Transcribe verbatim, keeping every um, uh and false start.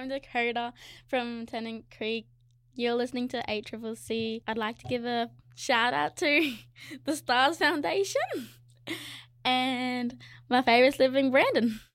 I'm Dakota from Tennant Creek. You're listening to A C C C. I'd like to give a shout out to the Stars Foundation and my favourite's living Brandon.